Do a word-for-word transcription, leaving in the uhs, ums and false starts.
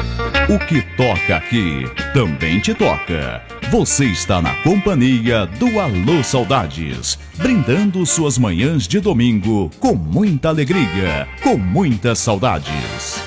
O que toca aqui também te toca. Você está na companhia do Alô Saudades, brindando suas manhãs de domingo com muita alegria, com muitas saudades.